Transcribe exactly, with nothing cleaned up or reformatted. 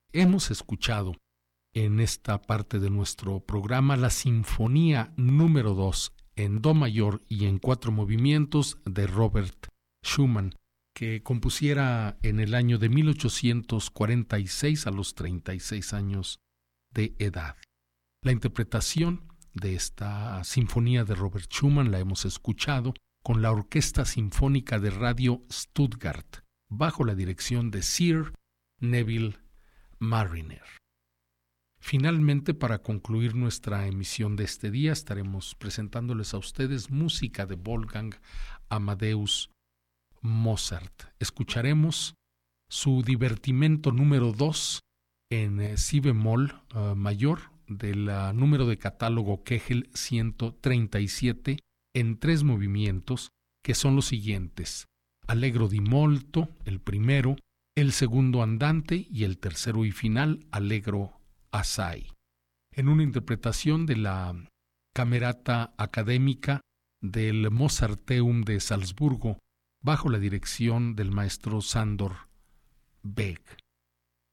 hemos escuchado en esta parte de nuestro programa la Sinfonía número dos en Do mayor y en cuatro movimientos de Robert Schumann, que compusiera en el año de mil ochocientos cuarenta y seis a los treinta y seis años de edad. La interpretación de esta sinfonía de Robert Schumann la hemos escuchado con la Orquesta Sinfónica de Radio Stuttgart, bajo la dirección de Sir Neville Marriner. Finalmente, para concluir nuestra emisión de este día, estaremos presentándoles a ustedes música de Wolfgang Amadeus Mozart. Escucharemos su divertimento número dos en eh, si bemol uh, mayor del uh, número de catálogo Kegel ciento treinta y siete en tres movimientos, que son los siguientes: Allegro di molto, el primero, el segundo andante y el tercero y final, Allegro assai, en una interpretación de la Camerata Académica del Mozarteum de Salzburgo, bajo la dirección del maestro Sándor Beck.